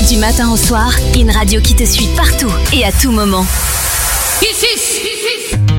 Du matin au soir, une radio qui te suit partout et à tout moment. This is